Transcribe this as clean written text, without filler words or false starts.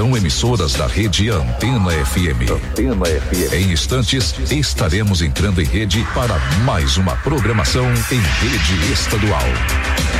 são emissoras da rede Antena FM. Antena FM. Em instantes, estaremos entrando em rede para mais uma programação em rede estadual.